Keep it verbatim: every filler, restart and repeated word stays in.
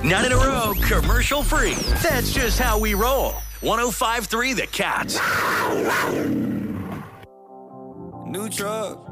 Nine in a row, commercial free. That's just how we roll. one oh five point three The Cats. New truck.